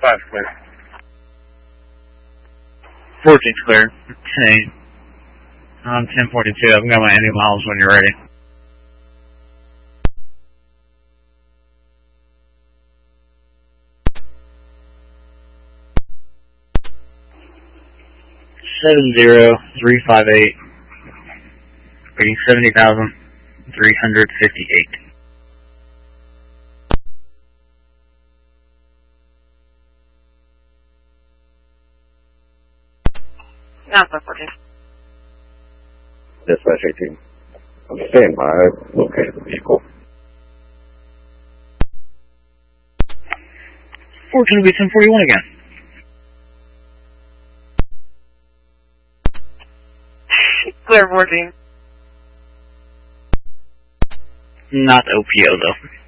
5 clear. 14's clear. 10-8. I'm 1042. I've got my Andy miles when you're ready. $70,358. Rating 70,358. Alpha 14. Dispatch 18. I'm standing by. I've located the vehicle. 14 will be 1041 again. Clear 14. Not OPO though.